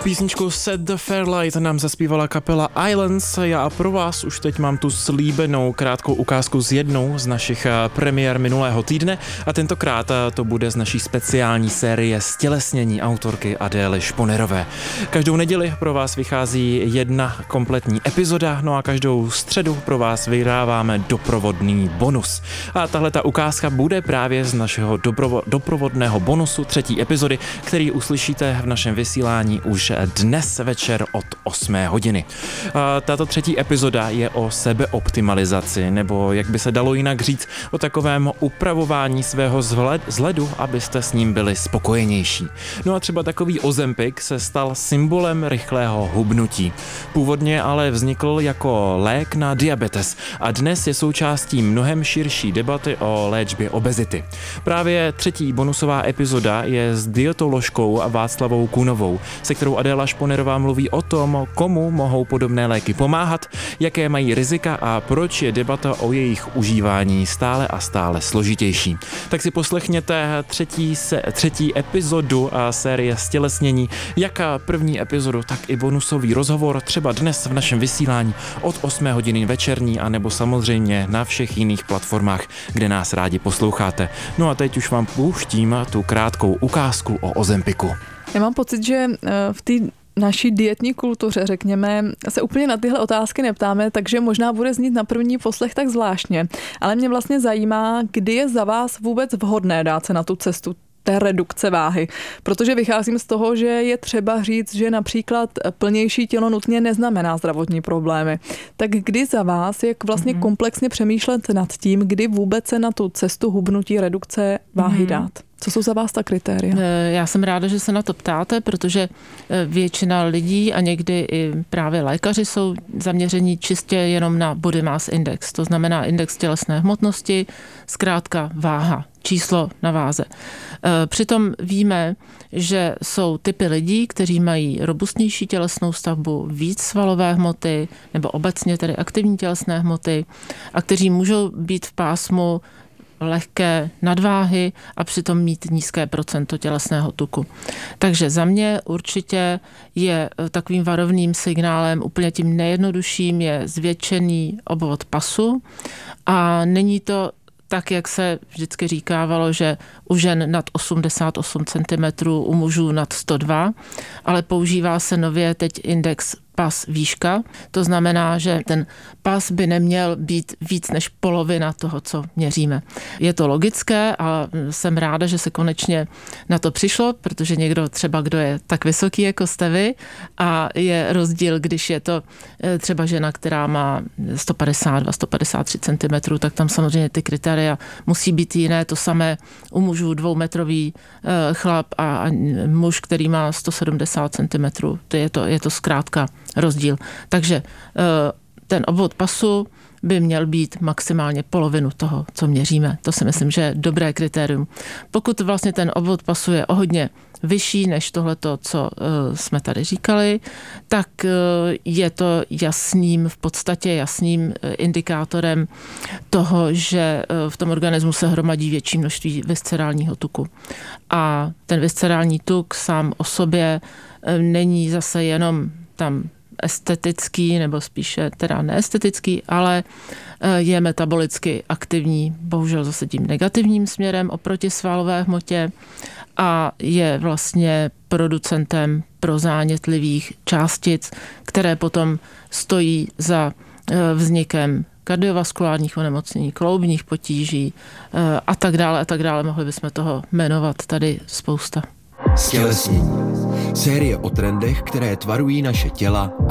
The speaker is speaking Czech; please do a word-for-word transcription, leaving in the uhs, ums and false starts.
Písničku Set the Fairlight nám zaspívala kapela Islands. Já pro vás už teď mám tu slíbenou krátkou ukázku z jednou z našich premiér minulého týdne a tentokrát to bude z naší speciální série Stělesnění autorky Adély Šponerové. Každou neděli pro vás vychází jedna kompletní epizoda, no a každou středu pro vás vydáváme doprovodný bonus. A tahle ta ukázka bude právě z našeho doprovo- doprovodného bonusu třetí epizody, který uslyšíte v našem vysílání už dnes večer od osmé hodiny. A tato třetí epizoda je o sebeoptimalizaci, nebo jak by se dalo jinak říct, o takovém upravování svého vzhledu, abyste s ním byli spokojenější. No a třeba takový Ozempic se stal symbolem rychlého hubnutí. Původně ale vznikl jako lék na diabetes a dnes je součástí mnohem širší debaty o léčbě obezity. Právě třetí bonusová epizoda je s dietoložkou Václavou Kunovou, se kterou Adéla Šponerová mluví o tom, komu mohou podobné léky pomáhat, jaké mají rizika a proč je debata o jejich užívání stále a stále složitější. Tak si poslechněte třetí, se, třetí epizodu a série Stělesnění, jak první epizodu, tak i bonusový rozhovor třeba dnes v našem vysílání od osmé hodiny večerní a nebo samozřejmě na všech jiných platformách, kde nás rádi posloucháte. No a teď už vám pouštím tu krátkou ukázku o Ozempiku. Já mám pocit, že v té naší dietní kultuře, řekněme, se úplně na tyhle otázky neptáme, takže možná bude znít na první poslech tak zvláštně. Ale mě vlastně zajímá, kdy je za vás vůbec vhodné dát se na tu cestu té redukce váhy. Protože vycházím z toho, že je třeba říct, že například plnější tělo nutně neznamená zdravotní problémy. Tak kdy za vás, jak vlastně mm-hmm. komplexně přemýšlet nad tím, kdy vůbec se na tu cestu hubnutí redukce váhy mm-hmm. dát? Co jsou za vás ta kritéria? Já jsem ráda, že se na to ptáte, protože většina lidí a někdy i právě lékaři jsou zaměření čistě jenom na body mass index, to znamená index tělesné hmotnosti, zkrátka váha, číslo na váze. Přitom víme, že jsou typy lidí, kteří mají robustnější tělesnou stavbu, víc svalové hmoty nebo obecně tedy aktivní tělesné hmoty a kteří můžou být v pásmu lehké nadváhy a přitom mít nízké procento tělesného tuku. Takže za mě určitě je takovým varovným signálem úplně tím nejjednodušším je zvětšený obvod pasu a není to tak, jak se vždycky říkávalo, že u žen nad osmdesát osm centimetrů, u mužů nad sto dva, ale používá se nově teď index pas výška. To znamená, že ten pas by neměl být víc než polovina toho, co měříme. Je to logické a jsem ráda, že se konečně na to přišlo, protože někdo třeba, kdo je tak vysoký jako jste vy a je rozdíl, když je to třeba žena, která má sto padesát dva, sto padesát tři centimetrů, tak tam samozřejmě ty kritéria musí být jiné. To samé u mužů dvoumetrový chlap a muž, který má sto sedmdesát centimetrů. To je to, je to zkrátka rozdíl. Takže ten obvod pasu by měl být maximálně polovinu toho, co měříme. To si myslím, že je dobré kritérium. Pokud vlastně ten obvod pasu je o hodně vyšší než tohleto, co jsme tady říkali, tak je to jasným, v podstatě jasným indikátorem toho, že v tom organismu se hromadí větší množství viscerálního tuku. A ten viscerální tuk sám o sobě není zase jenom tam estetický, nebo spíše teda neestetický, ale je metabolicky aktivní, bohužel zase tím negativním směrem oproti svalové hmotě a je vlastně producentem prozánětlivých částic, které potom stojí za vznikem kardiovaskulárních onemocnění, kloubních potíží a tak dále a tak dále. Mohli bychom toho jmenovat tady spousta. Stělesnění. Série o trendech, které tvarují naše těla